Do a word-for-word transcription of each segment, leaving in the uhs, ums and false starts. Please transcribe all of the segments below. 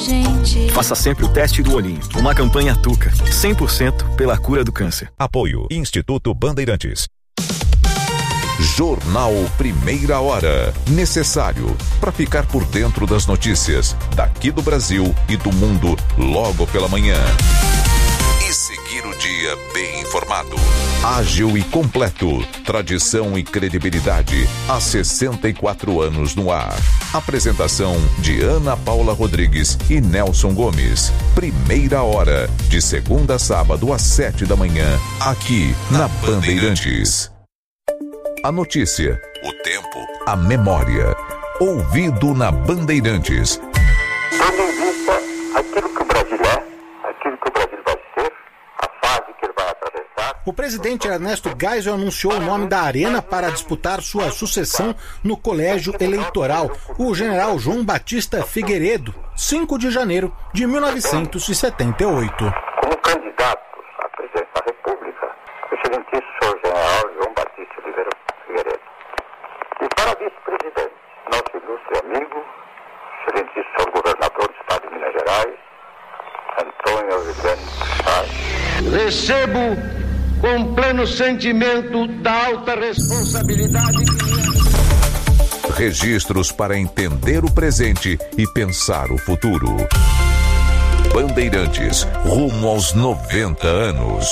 gente. Faça sempre o teste do olhinho. Uma campanha Tuca, cem por cento pela cura do câncer. Apoio Instituto Bandeirantes. Jornal Primeira Hora. Necessário para ficar por dentro das notícias daqui do Brasil e do mundo logo pela manhã. E seguir o dia bem informado. Ágil e completo. Tradição e credibilidade há sessenta e quatro anos no ar. Apresentação de Ana Paula Rodrigues e Nelson Gomes. Primeira Hora, de segunda a sábado às sete da manhã, aqui na Bandeirantes. A notícia, o tempo, a memória. Ouvido na Bandeirantes. Tendo em vista aquilo que o Brasil é, aquilo que o Brasil vai ser, a fase que ele vai atravessar. O presidente Ernesto Geisel anunciou o nome da Arena para disputar sua sucessão no colégio eleitoral, o general João Batista Figueiredo, cinco de janeiro de mil novecentos e setenta e oito. Como candidato à presidência da República, o excelentíssimo senhor general João Batista Figueiredo. E para vice-presidente, nosso ilustre amigo, excelentíssimo senhor governador do estado de Minas Gerais, Antônio Aureliano Salles. Recebo com pleno sentimento da alta responsabilidade que... Registros para entender o presente e pensar o futuro. Bandeirantes, rumo aos noventa anos.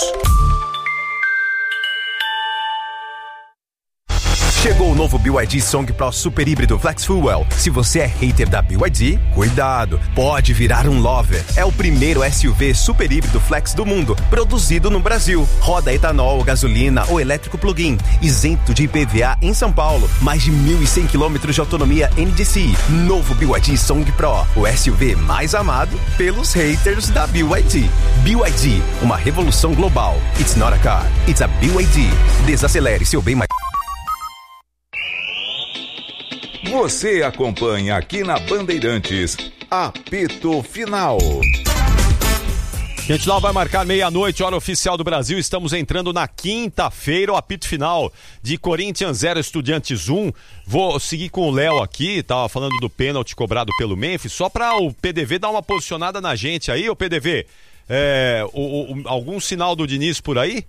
Chegou o novo B Y D Song Pro Super Híbrido Flex Fuel. Se você é hater da B Y D, cuidado, pode virar um lover. É o primeiro S U V super híbrido flex do mundo, produzido no Brasil. Roda etanol, gasolina ou elétrico plug-in, isento de I P V A em São Paulo. Mais de mil e cem quilômetros de autonomia N D C I. Novo B Y D Song Pro, o S U V mais amado pelos haters da B Y D. B Y D, uma revolução global. It's not a car, it's a B Y D. Desacelere seu bem mais... Você acompanha aqui na Bandeirantes, apito final. Gente, lá vai marcar meia-noite, hora oficial do Brasil. Estamos entrando na quinta-feira, o apito final de Corinthians zero, Estudiantes um. Vou seguir com o Léo aqui, tava falando do pênalti cobrado pelo Memphis, só para o P D V dar uma posicionada na gente aí, ô P D V. É, o, o, algum sinal do Diniz por aí?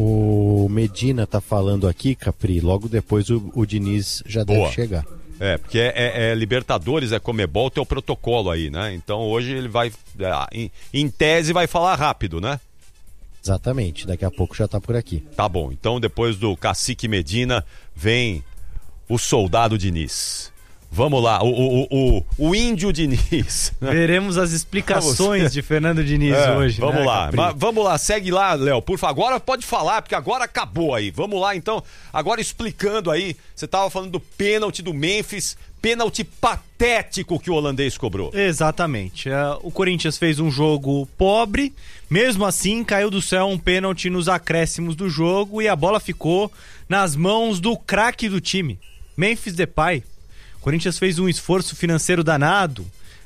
O Medina tá falando aqui, Capri, logo depois o, o Diniz já Boa. deve chegar. É, porque é, é, é Libertadores, é Comebol, tem o protocolo aí, né? Então hoje ele vai, em, em tese, vai falar rápido, né? Exatamente, daqui a pouco já tá por aqui. Tá bom, então depois do Cacique Medina vem o soldado Diniz. Vamos lá, o, o, o, o índio Diniz. Né? Veremos as explicações de Fernando Diniz é, hoje. Vamos né, lá, mas, vamos lá, segue lá, Léo, por favor. Agora pode falar, porque agora acabou aí. Vamos lá, então, agora explicando aí. Você estava falando do pênalti do Memphis, pênalti patético que o holandês cobrou. Exatamente. O Corinthians fez um jogo pobre, mesmo assim caiu do céu um pênalti nos acréscimos do jogo e a bola ficou nas mãos do craque do time, Memphis Depay. O Corinthians fez um esforço financeiro danado,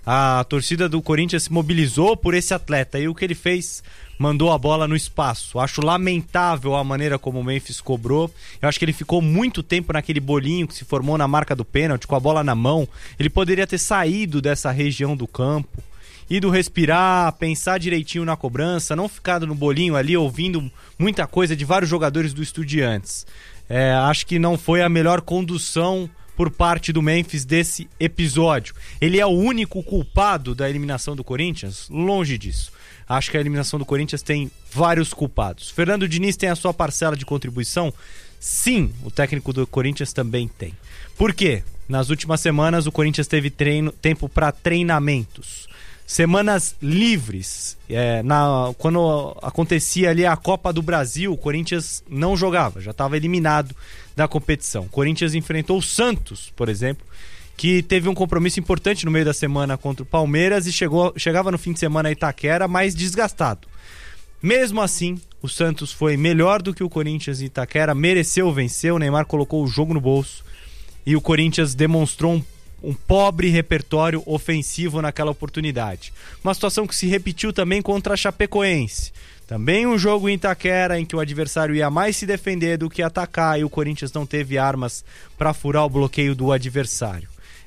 a torcida do Corinthians se mobilizou por esse atleta e o que ele fez? Mandou a bola no espaço. Acho lamentável a maneira como o Memphis cobrou. Eu acho que ele ficou muito tempo naquele bolinho que se formou na marca do pênalti, com a bola na mão. Ele poderia ter saído dessa região do campo, ido respirar, pensar direitinho na cobrança, não ficado no bolinho ali ouvindo muita coisa de vários jogadores do Estudiantes. É, acho que não foi a melhor condução por parte do Memphis desse episódio. Ele é o único culpado da eliminação do Corinthians? Longe disso. Acho que a eliminação do Corinthians tem vários culpados. Fernando Diniz tem a sua parcela de contribuição? Sim, o técnico do Corinthians também tem. Por quê? Nas últimas semanas o Corinthians teve treino, tempo para treinamentos. Semanas livres. É, na, quando acontecia ali a Copa do Brasil, o Corinthians não jogava, já estava eliminado da competição. O Corinthians enfrentou o Santos, por exemplo, que teve um compromisso importante no meio da semana contra o Palmeiras e chegou, chegava no fim de semana a Itaquera mais desgastado. Mesmo assim, o Santos foi melhor do que o Corinthians em Itaquera, mereceu vencer, o Neymar colocou o jogo no bolso e o Corinthians demonstrou um um pobre repertório ofensivo naquela oportunidade. Uma situação que se repetiu também contra a Chapecoense. Também um jogo em Itaquera em que o adversário ia mais se defender do que atacar e o Corinthians não teve armas para furar o bloqueio do adversário.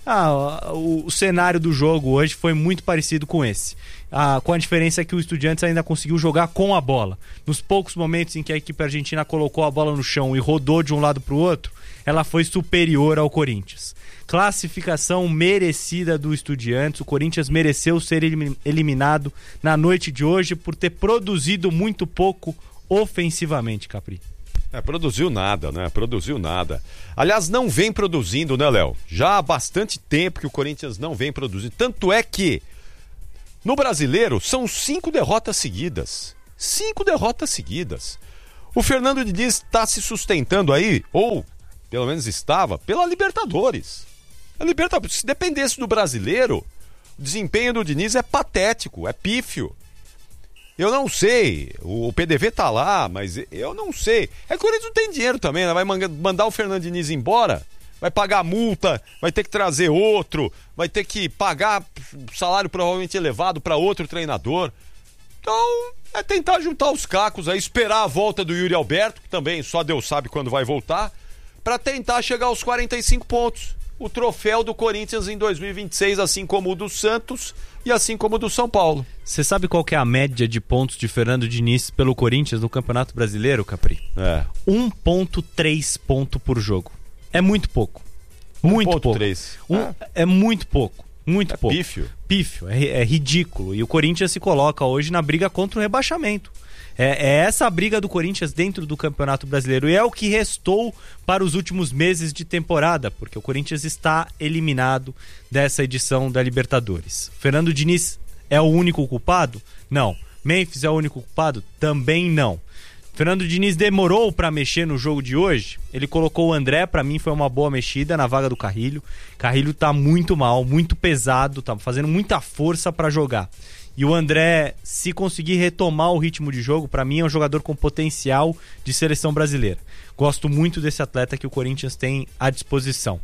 Ah, o, o cenário do jogo hoje foi muito parecido com esse. Ah, com a diferença que o Estudiantes ainda conseguiu jogar com a bola. Nos poucos momentos em que a equipe argentina colocou a bola no chão e rodou de um lado para o outro, ela foi superior ao Corinthians. Classificação merecida do Estudiantes. O Corinthians mereceu ser eliminado na noite de hoje por ter produzido muito pouco ofensivamente, Capri. É, produziu nada, né? Produziu nada. Aliás, não vem produzindo, né, Léo? Já há bastante tempo que o Corinthians não vem produzindo. Tanto é que no Brasileiro são cinco derrotas seguidas. Cinco derrotas seguidas. O Fernando Diniz está se sustentando aí, ou pelo menos estava, pela Libertadores. A Libertadores, se dependesse do Brasileiro, o desempenho do Diniz é patético, é pífio. Eu não sei, o P D V tá lá, mas eu não sei. É que o Corinthians não tem dinheiro também, né? Vai mandar o Fernando Diniz embora, vai pagar multa, vai ter que trazer outro, vai ter que pagar salário provavelmente elevado para outro treinador. Então, é tentar juntar os cacos aí, esperar a volta do Yuri Alberto, que também só Deus sabe quando vai voltar, para tentar chegar aos quarenta e cinco pontos. O troféu do Corinthians em dois mil e vinte e seis, assim como o do Santos e assim como o do São Paulo. Você sabe qual que é a média de pontos de Fernando Diniz pelo Corinthians no Campeonato Brasileiro, Capri? É. um ponto três ponto por jogo. É muito pouco. Muito pouco. um ponto três. Um, é. é muito pouco. Muito é pouco. Pífio. Pífio. É, é ridículo. E o Corinthians se coloca hoje na briga contra o rebaixamento. É, é essa a briga do Corinthians dentro do Campeonato Brasileiro. E é o que restou para os últimos meses de temporada, porque o Corinthians está eliminado dessa edição da Libertadores. Fernando Diniz é o único culpado? Não. Memphis é o único culpado? Também não. Fernando Diniz demorou para mexer no jogo de hoje. Ele colocou o André, para mim foi uma boa mexida na vaga do Carrilho. Carrilho tá muito mal, muito pesado, tá fazendo muita força para jogar. E o André, se conseguir retomar o ritmo de jogo, para mim é um jogador com potencial de seleção brasileira. Gosto muito desse atleta que o Corinthians tem à disposição.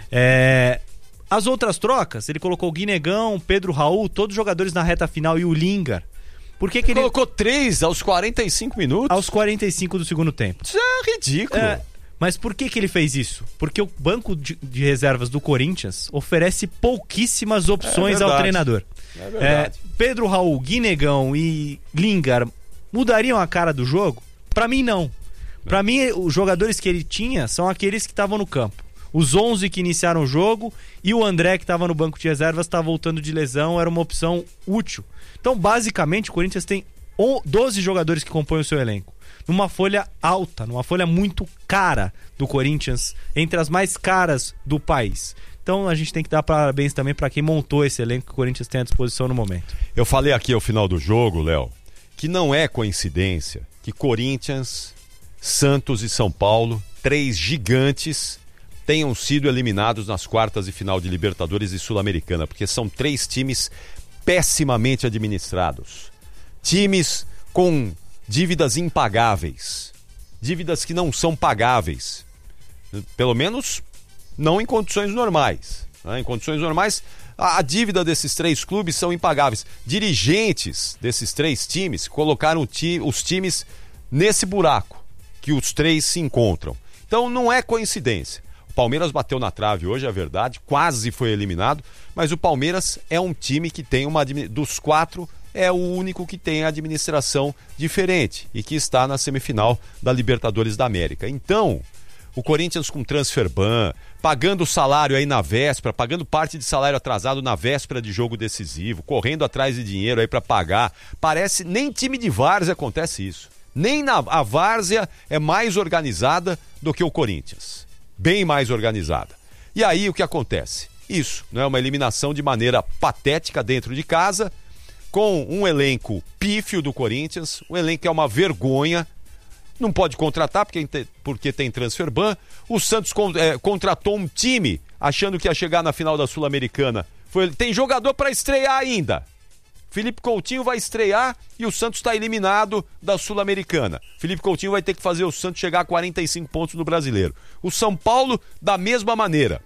É... As outras trocas, ele colocou o Guinegão, Pedro Raul, todos os jogadores na reta final e o Lingard. Por que que ele colocou três aos quarenta e cinco minutos? Aos quarenta e cinco do segundo tempo. Isso é ridículo. É... Mas por que que ele fez isso? Porque o banco de, de reservas do Corinthians oferece pouquíssimas opções é ao treinador. É verdade. É, Pedro Raul, Guinegão e Lingard mudariam a cara do jogo? Pra mim, não. Pra mim, os jogadores que ele tinha são aqueles que estavam no campo. Os onze que iniciaram o jogo e o André, que estava no banco de reservas, está voltando de lesão, era uma opção útil. Então, basicamente, o Corinthians tem doze jogadores que compõem o seu elenco. Numa folha alta, numa folha muito cara do Corinthians, entre as mais caras do país. Então a gente tem que dar parabéns também para quem montou esse elenco que o Corinthians tem à disposição no momento. Eu falei aqui ao final do jogo, Léo, que não é coincidência que Corinthians, Santos e São Paulo, três gigantes, tenham sido eliminados nas quartas de final de Libertadores e Sul-Americana, porque são três times pessimamente administrados. Times com dívidas impagáveis, dívidas que não são pagáveis, pelo menos não em condições normais. Né? Em condições normais, a, a dívida desses três clubes são impagáveis. Dirigentes desses três times colocaram ti, os times nesse buraco que os três se encontram. Então não é coincidência. O Palmeiras bateu na trave hoje, é verdade, quase foi eliminado, mas o Palmeiras é um time que tem uma, dos quatro, é o único que tem a administração diferente e que está na semifinal da Libertadores da América. Então, o Corinthians com transfer ban, pagando salário aí na véspera, pagando parte de salário atrasado na véspera de jogo decisivo, correndo atrás de dinheiro aí para pagar. Parece, nem time de várzea acontece isso. Nem na, a várzea é mais organizada do que o Corinthians. Bem mais organizada. E aí o que acontece? Isso, não é uma eliminação de maneira patética dentro de casa, com um elenco pífio do Corinthians, um elenco que é uma vergonha, não pode contratar porque, porque tem transfer ban. O Santos con, é, contratou um time achando que ia chegar na final da Sul-Americana. Foi, tem jogador para estrear ainda. Felipe Coutinho vai estrear e o Santos está eliminado da Sul-Americana. Felipe Coutinho vai ter que fazer o Santos chegar a quarenta e cinco pontos no Brasileiro. O São Paulo, da mesma maneira.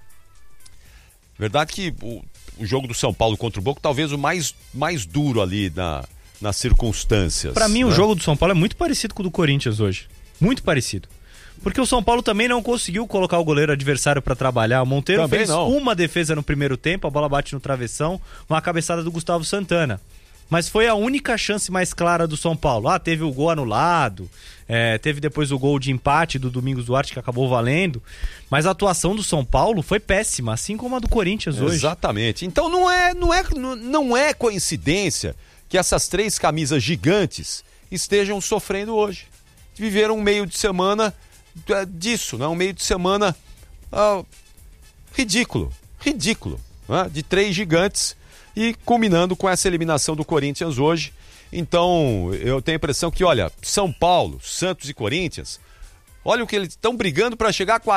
Verdade que o, o jogo do São Paulo contra o Boca talvez o mais, mais duro ali na, nas circunstâncias. Para mim, né? O jogo do São Paulo é muito parecido com o do Corinthians hoje. Muito parecido. Porque o São Paulo também não conseguiu colocar o goleiro adversário para trabalhar. O Monteiro Também fez não. uma defesa no primeiro tempo, a bola bate no travessão, uma cabeçada do Gustavo Santana. Mas foi a única chance mais clara do São Paulo. Ah, teve o gol anulado, é, teve depois o gol de empate do Domingos Duarte que acabou valendo. Mas a atuação do São Paulo foi péssima, assim como a do Corinthians hoje. Exatamente. Então não é, não é, não é coincidência que essas três camisas gigantes estejam sofrendo hoje. Viveram um meio de semana disso, né? Um meio de semana uh, ridículo, ridículo, né? De três gigantes e culminando com essa eliminação do Corinthians hoje. Então eu tenho a impressão que, olha, São Paulo, Santos e Corinthians, olha o que eles estão brigando para chegar a